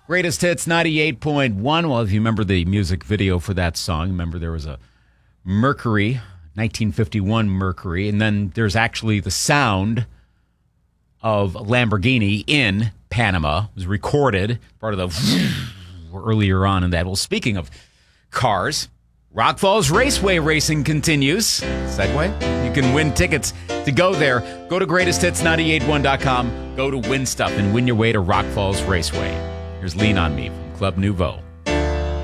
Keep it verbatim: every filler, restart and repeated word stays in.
Greatest Hits ninety-eight point one. Well, if you remember the music video for that song, remember there was a Mercury, nineteen fifty-one Mercury, and then there's actually the sound of Lamborghini in Panama. It was recorded, part of the earlier on in that. Well, speaking of cars, Rock Falls Raceway racing continues. Segway. You can win tickets to go there. Go to greatest hits nine eight one dot com. Go to Win Stuff and win your way to Rock Falls Raceway. Here's Lean on Me from Club Nouveau.